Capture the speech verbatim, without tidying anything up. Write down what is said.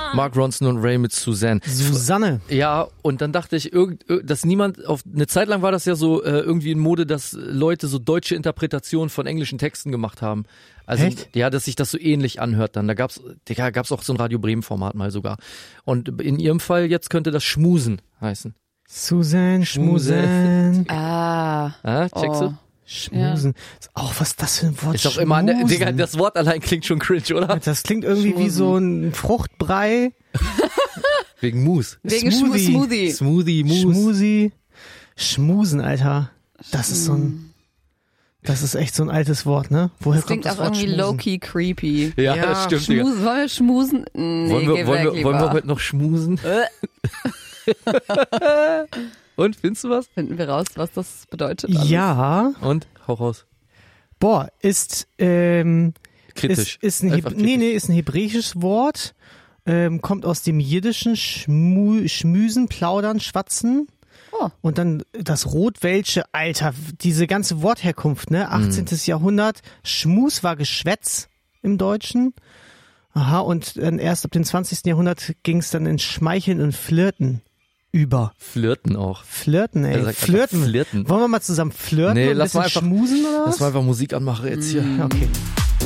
Mark Ronson und Ray mit Suzanne. Susanne. Ja, und dann dachte ich, irgend, dass niemand, auf eine Zeit lang war das ja so äh, irgendwie in Mode, dass Leute so deutsche Interpretationen von englischen Texten gemacht haben. Also, Echt? ja, dass sich das so ähnlich anhört dann. Da gab's, da gab's auch so ein Radio Bremen-Format mal sogar. Und in ihrem Fall jetzt könnte das Schmusen heißen. Susanne, Schmusen. Ah. Ah, checkst oh. du? Schmusen. Oh, was ist das für ein Wort? Ist doch immer, an der, Schmusen. Digga, das Wort allein klingt schon cringe, oder? Das klingt irgendwie Schmusen. wie so ein Fruchtbrei. Wegen Mus. Wegen Smoothie. Smoothie. Smoothie, Mus. Schmusi. Schmusen, Alter. Das ist so ein, das ist echt so ein altes Wort, ne? Woher Das kommt klingt das auch Wort irgendwie Schmusen? low-key creepy. Ja, Ja, das stimmt, Digga. Schmusen, wollen wir schmusen? Nee, Wollen wir, geh wollen, weg, wir, wollen wir lieber. heute noch schmusen? Und, findest du was? Finden wir raus, was das bedeutet? alles? Ja. Und, hau raus. Boah, ist, ähm, Kritisch. Ist, ist ein, Einfach Heb nee, kritisch. nee, ist ein hebräisches Wort, ähm, kommt aus dem Jiddischen, Schmu Schmüsen, Plaudern, Schwatzen. Oh. Und dann das Rotwelsche, Alter, diese ganze Wortherkunft, ne? achtzehnten. Jahrhundert, Schmus war Geschwätz im Deutschen. Aha, und dann erst ab dem zwanzigsten. Jahrhundert ging es dann in Schmeicheln und Flirten über. Flirten auch. Flirten, ey. Er sagt einfach Flirten. flirten. Wollen wir mal zusammen flirten Nee, und ein lass mal bisschen einfach- schmusen oder was? Lass mal einfach Musik anmachen jetzt hier. Okay.